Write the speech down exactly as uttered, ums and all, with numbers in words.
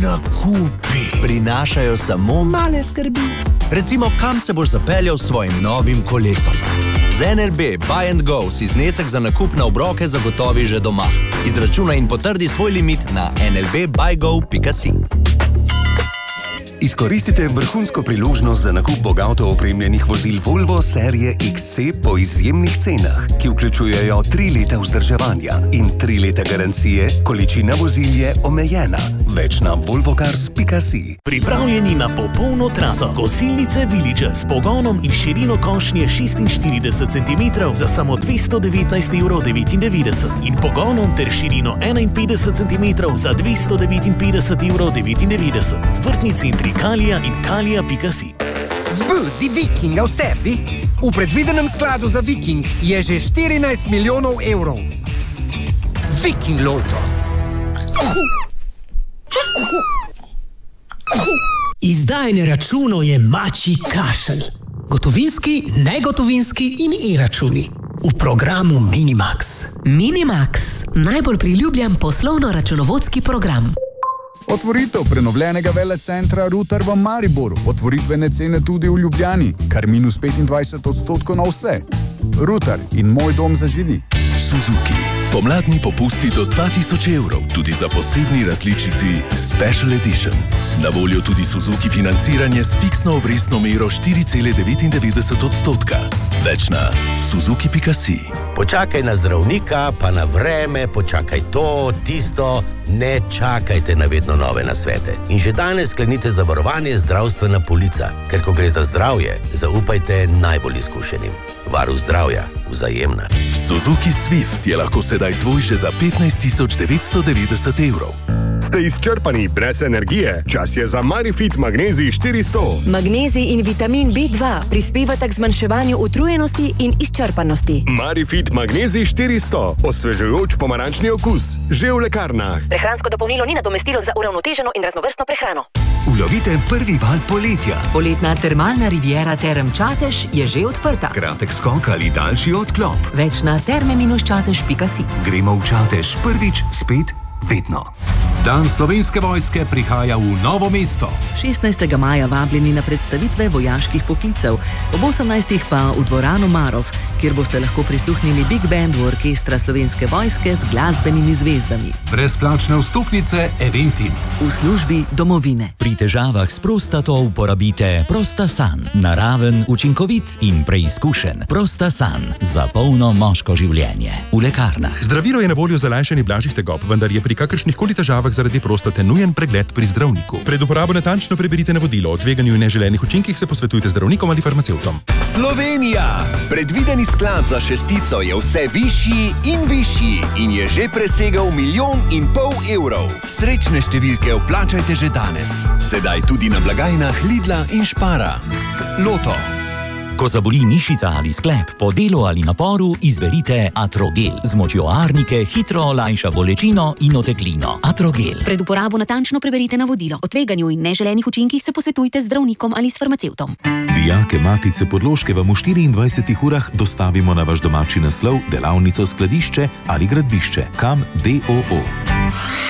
nakupi prinašajo samo male skrbi. Recimo, kam se boš zapeljal s svojim novim kolesom. Z N L B Buy and Go si znesek za nakup na obroke zagotovi že doma. Izračunaj in potrdi svoj limit na en el be buy go pika si. Izkoristite vrhunsko priložnost za nakup bogato opremljenih vozil Volvo serije iks ce po izjemnih cenah, ki vključujejo tri leta vzdrževanja in tri leta garancije, količina vozil je omejena. Več na volvocars pika si. Pripravljeni na popolno trato. Kosilnice Villager s pogonom in širino košnje šestinštirideset centimetrov za samo dvesto devetnajst evrov devetindevetdeset in pogonom ter širino enainpetdeset centimetrov za dvesto devetinpetdeset evrov devetindevetdeset. Vrtni centri Kalija in kalija pika si. Zbudi Vikinga v sebi. V predvidenem skladu za Viking je že štirinajst milijonov evrov. Viking Lotto. Izdajanje računov je mačji kašelj. Gotovinski, negotovinski in e-računi. V programu Minimax. Minimax, najbolj priljubljen poslovno-računovodski program. Otvoritev prenovljenega velecentra Rutar v Mariboru. Otvoritvene cene tudi v Ljubljani, kar minus petindvajset odstotkov na vse. Rutar in moj dom za židi. Suzuki. Pomladni popusti do dva tisoč evrov, tudi za posebni različici Special Edition. Na voljo tudi Suzuki financiranje s fiksno obrestno mero štiri cela devetindevetdeset odstotka. Več na suzuki pika si. Počakaj na zdravnika, pa na vreme, počakaj to, tisto. Ne čakajte na vedno nove nasvete. In že danes sklenite zavarovanje zdravstvena polica, ker ko gre za zdravje, zaupajte najbolj izkušenim. Varuh zdravja, Vzajemna. Suzuki Swift je lahko sedaj tvoj že za petnajst tisoč devetsto devetdeset evrov. Ste izčrpani brez energije? Čas je za Marifit Magnezij štiristo. Magnezij in vitamin B dva prispevata k zmanjševanju utrujenosti in izčrpanosti. Marifit Magnezij štiristo. Osvežujoč pomarančni okus. Že v lekarnah. Prehransko dopolnilo ni nadomestilo za uravnoteženo in raznovrstno prehrano. Ulovite prvi val poletja. Poletna termalna riviera Term Čatež je že odprta. Kratek skok ali daljši odklop. Več na terme čatež pika si. Gremo v Čatež prvič, spet, vedno. Dan Slovenske vojske prihaja v Novo mesto. šestnajstega maja vabljeni na predstavitve vojaških poklicev, ob osemnajstih pa v dvorano Marov, kjer boste lahko prisluhnili Big Bandu orkestra Slovenske vojske z glasbenimi zvezdami. Brezplačne vstopnice Eventim. V službi domovine. Pri težavah s prostato uporabite Prostasan. Naraven, učinkovit in preizkušen. Prostasan za polno moško življenje. V lekarnah. Zdravilo je na voljo za lajšanje blažjih tegob, vendar je pri kakršnihkoli težavah zaradi prostate nujen pregled pri zdravniku. Pred uporabo natančno preberite navodilo. O tveganju in neželenih učinkih se posvetujte zdravnikom ali farmacevtom. Slovenija! Predvideni sklad za šestico je vse višji in višji in je že presegal milijon in pol evrov. Srečne številke vplačajte že danes. Sedaj tudi na blagajnah Lidla in Špara. Loto. Ko zaboli mišica ali sklep, po delu ali naporu, izberite Atrogel. Z močjo arnike hitro olajša bolečino in oteklino. Atrogel. Pred uporabo natančno preberite navodilo. O tveganju in neželenih učinkih se posvetujte z zdravnikom ali s farmacevtom. Dijake Matice Podloške vam v štiriindvajsetih urah dostavimo na vaš domači naslov, delavnico, skladišče ali gradbišče. Kam D O O.